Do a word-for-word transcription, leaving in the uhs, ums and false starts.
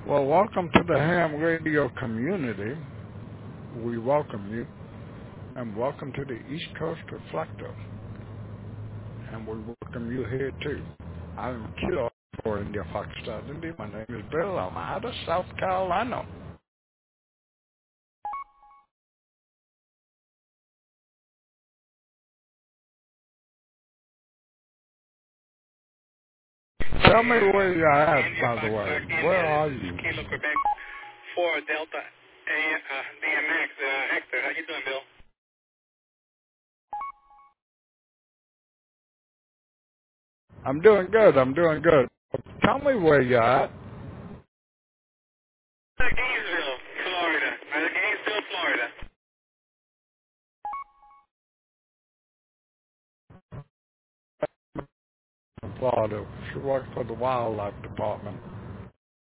Well, welcome to the Ham Radio community. We welcome you, and welcome to the East Coast Reflective. And we welcome you here too. I'm Kilo for India Foxtrot Indy. My name is Bill. I'm out of South Carolina. Tell me where you're at, by the way. Where are you? Kilo Quebec four Delta A, uh, D M X, uh, Hector. How you doing, Bill? I'm doing good. I'm doing good. Tell me where you're at. Gainesville, Florida. Uh, Gainesville, Florida. In Florida. She works for the wildlife department.